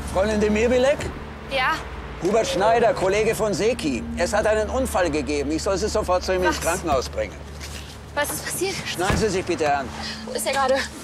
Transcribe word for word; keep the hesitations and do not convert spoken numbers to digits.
Freundin Demirbilek? Ja? Hubert Schneider, Kollege von Seki. Es hat einen Unfall gegeben. Ich soll Sie sofort zu ihm ins Krankenhaus bringen. Was ist passiert? Schneiden Sie sich bitte an. Wo ist er gerade?